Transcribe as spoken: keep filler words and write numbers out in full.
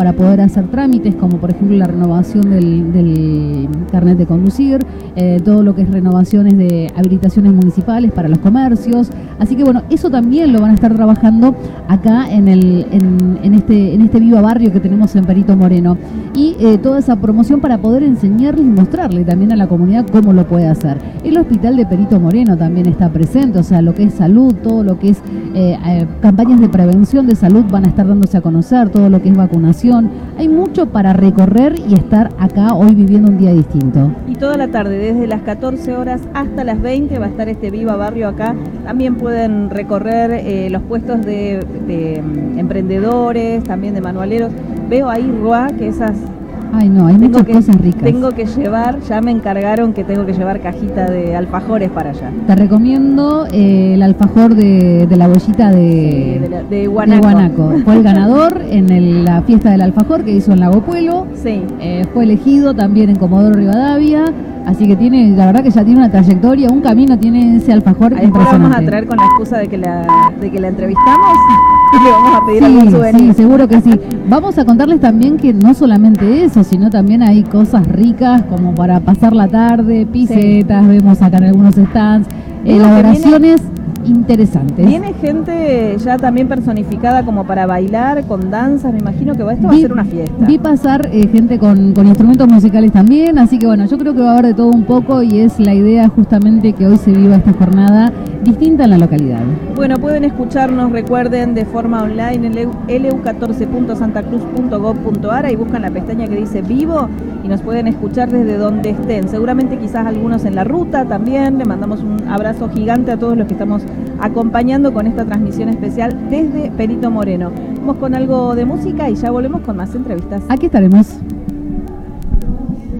para poder hacer trámites como por ejemplo la renovación del, del carnet de conducir, eh, todo lo que es renovaciones de habilitaciones municipales para los comercios. Así que bueno, eso también lo van a estar trabajando acá en, el, en, en, este, en este Viva Barrio que tenemos en Perito Moreno. Y eh, toda esa promoción para poder enseñarles y mostrarle también a la comunidad cómo lo puede hacer. El hospital de Perito Moreno también está presente, o sea, lo que es salud, todo lo que es eh, eh, campañas de prevención de salud van a estar dándose a conocer, todo lo que es vacunación. Hay mucho para recorrer y estar acá hoy viviendo un día distinto. Y toda la tarde, desde las catorce horas hasta las veinte, va a estar este Viva Barrio acá. También pueden recorrer eh, los puestos de, de um, emprendedores, también de manualeros. Veo ahí, Roa, que esas... Ay, no, hay muchas que, cosas ricas. Tengo que llevar, ya me encargaron que tengo que llevar cajita de alfajores para allá. Te recomiendo eh, el alfajor de, de la bollita de, sí, de, la, de, Guanaco. de Guanaco. Fue el ganador en el, la fiesta del alfajor que hizo en Lago Puelo. Sí. Eh, fue elegido también en Comodoro Rivadavia. Así que tiene, la verdad que ya tiene una trayectoria, un camino tiene ese alfajor ahí impresionante. Vamos a traer con la excusa de que la, de que la entrevistamos y le vamos a pedir sí, algún souvenir. Sí, seguro que sí. Vamos a contarles también que no solamente eso, sino también hay cosas ricas como para pasar la tarde, pisetas, sí. Vemos acá en algunos stands, elaboraciones interesantes. Viene gente ya también personificada como para bailar, con danzas, me imagino que esto va vi, a ser una fiesta. Vi pasar eh, gente con, con instrumentos musicales también, así que bueno, yo creo que va a haber de todo un poco y es la idea justamente que hoy se viva esta jornada distinta en la localidad. Bueno, pueden escucharnos, recuerden, de forma online en L U catorce punto santa cruz punto gob punto ar, ahí buscan la pestaña que dice vivo y nos pueden escuchar desde donde estén. Seguramente quizás algunos en la ruta también. Le mandamos un abrazo gigante a todos los que estamos acompañando con esta transmisión especial desde Perito Moreno. Vamos con algo de música y ya volvemos con más entrevistas. Aquí estaremos.